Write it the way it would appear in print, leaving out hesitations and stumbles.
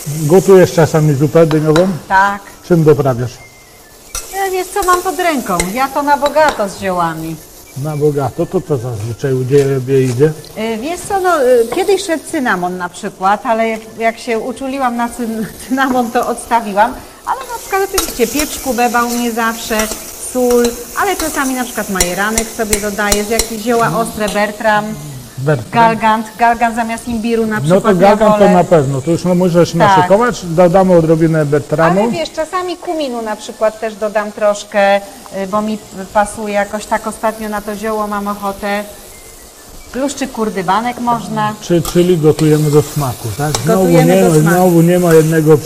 Gotujesz czasami zupę dyniową? Tak. Czym doprawiasz? Ja wiesz co mam pod ręką? Ja to na bogato z ziołami. Na bogato, to co zazwyczaj u Ciebie idzie? Wiesz co, no, kiedyś szedł cynamon na przykład, ale jak się uczuliłam na cynamon, to odstawiłam. Ale na przykład oczywiście pieprz kubeba u mnie zawsze, sól, ale czasami na przykład majeranek sobie dodaję, z jakieś zioła ostre, Bertram, galgant zamiast imbiru na No przykład. to galgant to wolę. na pewno, to już no możesz Tak. naszykować, dodamy odrobinę Bertramu. Ale wiesz, czasami kuminu na przykład też dodam troszkę, bo mi pasuje jakoś tak ostatnio na to zioło, mam ochotę. Bluszczyk kurdybanek można. Czyli gotujemy do smaku, tak? Gotujemy do smaku. Znowu nie ma jednego